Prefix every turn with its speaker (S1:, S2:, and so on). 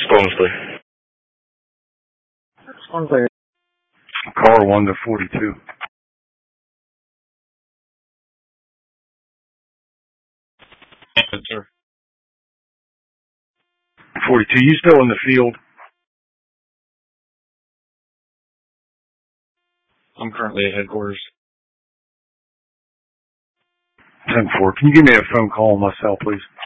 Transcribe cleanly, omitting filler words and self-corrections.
S1: Honestly.
S2: Honestly.
S3: Car 1 to 42.
S1: Yes, sir.
S3: 42, you still in the field?
S1: I'm currently at headquarters.
S3: 10-4. Can you give me a phone call on my cell, please?